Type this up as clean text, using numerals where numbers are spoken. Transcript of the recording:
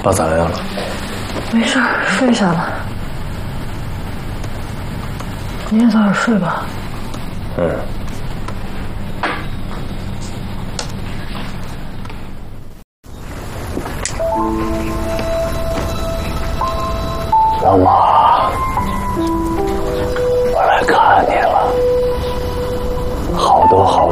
爸咋样了？ 没事，睡下了。你也早点睡吧。 嗯。老马，我来看你了，好多好